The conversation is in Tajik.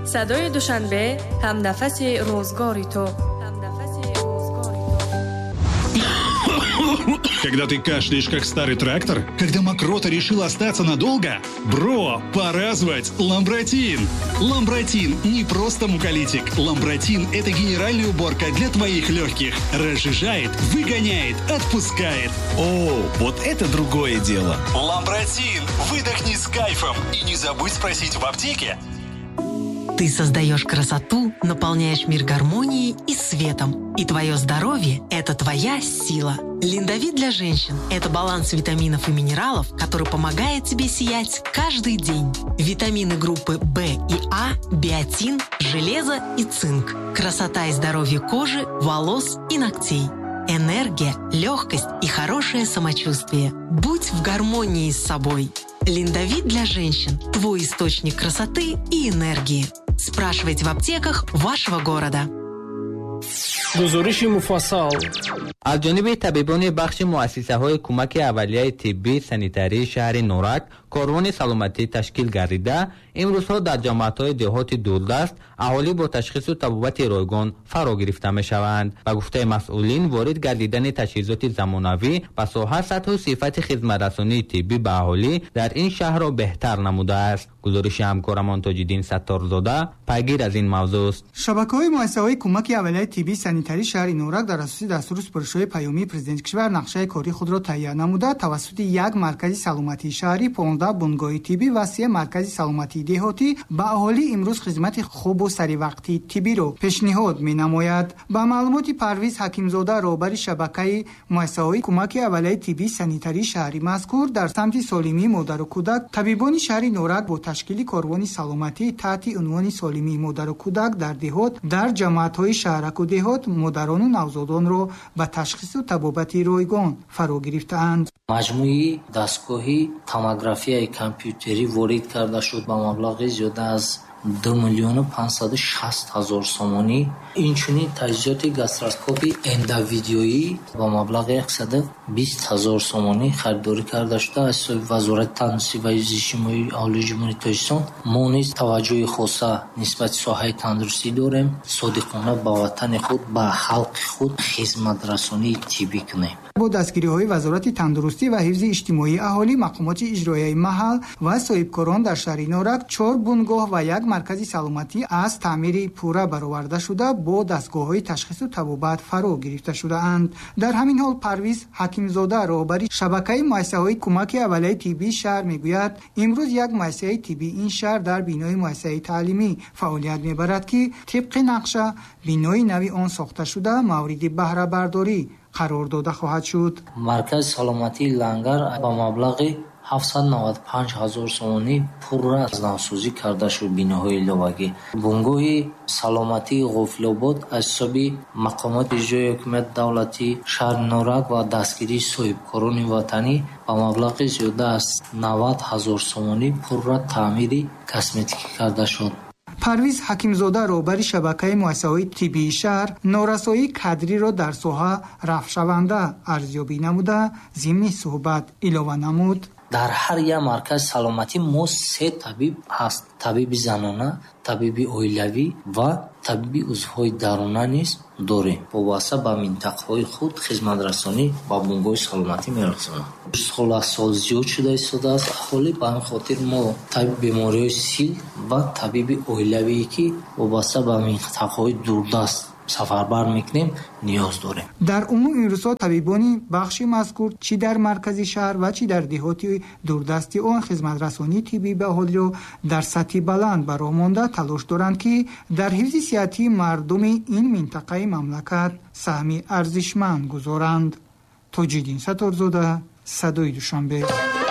صدای دوشنبه همنفس روزگاری تو. Когда ты кашляешь, как старый трактор? Когда мокрота решила остаться надолго? Бро, пора звать Ламбротин! Ламбротин не просто муколитик. Ламбротин – это генеральная уборка для твоих легких. Разжижает, выгоняет, отпускает. О, вот это другое дело. Ламбротин! Выдохни с кайфом. И не забудь спросить в аптеке. Ты создаешь красоту, наполняешь мир гармонией и светом. И твое здоровье – это твоя сила. Линдовит для женщин – это баланс витаминов и минералов, который помогает тебе сиять каждый день. Витамины группы В и А, биотин, железо и цинк. Красота и здоровье кожи, волос и ногтей. Энергия, легкость и хорошее самочувствие. Будь в гармонии с собой. Линдовит для женщин – твой источник красоты и энергии. Спрашивайте в аптеках вашего города. گزارش مفصل از جانب طبیبان بخش مؤسسه‌های کمک اولیه طبی سانیتری شهر نورک کاروان سلامتی تشکیل گردیده امروزها در جامعه‌های دهات دوردست اهالی با تشخیص و طبابت رایگان فرا گرفته می‌شوند. با گفته مسئولین وارد گردیدن تجهیزات زمانوی و ساحت سطح و صفت خدمت‌رسانی طبی به اهالی در این شهر را بهتر نموده است. گزارش همکارمان تاج‌الدین ستارزاده پیگیر از این موضوع است. شبکه‌های مؤسسه‌های کمک اولیه طبی سانیتری شهر نورک در اساس دستور سپارش‌های پیامی پرزیدنت کشور نقشه کاری خود را تهیه نموده توسط یک مرکز سلامتی شهری 15 بنگاه طبی و 3 مرکز سلامتی دهاتی به اهالی امروز خدمت خوب و سری وقتی طبی را پیشنهاد می‌نماید. با معلومات پرویز حکیمزاده رهبر شبکه مؤسسه‌های کمک اولیه طبی سانیتری شهری مذکور در سمت سالمی مادر و کودک طبیبان شهر نورک با تشکیل کاروان سلامتی تحت عنوان سالمی مادر و کودک در دهات در جماعت‌های شهرک و دهات مادران و نوزادان را به تشخیص و طبابت رایگان فرا گرفتند. مجموعی دستگاهی توموگرافی کامپیوتری وارد کرده شد با مبلغ زیاده از 2,560,000 سومانی. اینچنین تجهیزات گاستروسکوپی اندویدیویی با مبلغ 120,000 سومانی خریداری کرده شده از سوی وزارت تندرستی و اجتماعی اهالی جمهوری تاجیکستان. ما نیز توجه خاصه نسبت ساحه تندرستی داریم. صادقانه با وطن خود با خلق خود خدمت رسانی طبی کنیم. با دستگیری‌های وزارت تندرستی و حفظ اجتماعی اهالی مقامات اجرایی محل و صاحبکاران در شهر نورک 4 بنگاه و 1 مرکز سلامتی از تعمیر پوره برآورده شده با دستگاه‌های تشخیص و طبابت فرا گرفته شده‌اند. در همین حال پرویز حکیمزاده رهبر شبکه مؤسسه‌های کمک اولیه طبی شهر میگوید امروز یک مؤسسه طبی این شهر در بینای مؤسسه تعلیمی فعالیت می‌برد که طبق نقشه بینای نوی آن ساخته شده مورد بهره برداری قرار داده خواهد شد. مرکز سلامتی لنگر با مبلغ 795,000 سومانی پورا از نوسازی کرده شد بیناهای لواگی. بنگاه سلامتی غفل‌آباد از سوی مقامات اجرایی حکومت دولتی شهر نورک و دستگیری صاحبکاران وطنی با مبلغ زیاده از 90,000 سومانی پورا تعمیر کسمتیکی کرده شد. پرویز حکیمزاده رهبر شبکه مؤسسه‌های طبی شهر نارسایی کادری را در ساحه رفع‌شونده ارزیابی نموده ضمن صحبت علاوه نمود. در هر یک مرکز سلامتی ما 3 طبیب هست. طبیب زنانه، طبیب اویلوی و طبیب عضوهای درونه نیز داریم. وابسته به منطقه‌های خود خدمت رسانی با بنگاه سلامتی می‌رسانیم. سال سال زیاد شده ایستاده است اهالی به این خاطر ما طبیب بیماری‌های سیل و طبیب اویلوی که وابسته به منطقه‌های دوردست سفربر میکنیم نیاز داریم. در عموم این روزها طبیبان بخش مذکور چی در مرکز شهر و چی در دهات دوردستی آن خدمت رسانی طبی به اهالی را در سطح بلند برآورده تلاش دارند که در حفظ صحتی مردم این منطقه مملکت سهمی ارزشمند گذارند. تاج‌الدین ستارزاده، صدای دوشنبه.